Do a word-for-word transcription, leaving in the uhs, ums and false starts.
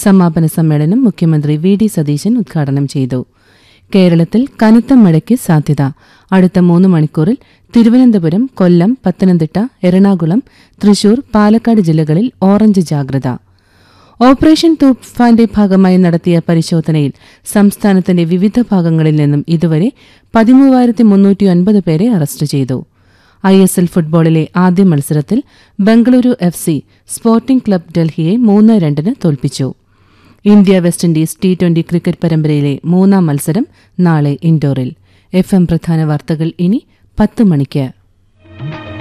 സമാപന സമ്മേളനം മുഖ്യമന്ത്രി വി ഡി സതീശൻ ഉദ്ഘാടനം ചെയ്തു. കേരളത്തിൽ കനത്ത മഴയ്ക്ക് സാധ്യത. അടുത്ത മൂന്ന് മണിക്കൂറിൽ തിരുവനന്തപുരം, കൊല്ലം, പത്തനംതിട്ട, എറണാകുളം, തൃശൂർ, പാലക്കാട് ജില്ലകളിൽ ഓറഞ്ച് ജാഗ്രത. ഓപ്പറേഷൻ തൂഫാന്റെ ഭാഗമായി നടത്തിയ പരിശോധനയിൽ സംസ്ഥാനത്തിന്റെ വിവിധ ഭാഗങ്ങളിൽ നിന്നും ഇതുവരെ പതിമൂവായിരത്തി മുന്നൂറ്റി ഒൻപത് പേരെ അറസ്റ്റ് ചെയ്തു. ഐ എസ് എൽ ഫുട്ബോളിലെ ആദ്യ മത്സരത്തിൽ Bengaluru F C sporting club ഡൽഹിയെ മൂന്ന് രണ്ടിന് തോൽപ്പിച്ചു. India west Indies T twenty cricket പരമ്പരയിലെ മൂന്നാം മത്സരം നാളെ ഇൻഡോറിൽ. എഫ് എം പ്രധാന വാർത്തകൾ ഇനി പത്ത് മണിക്ക്.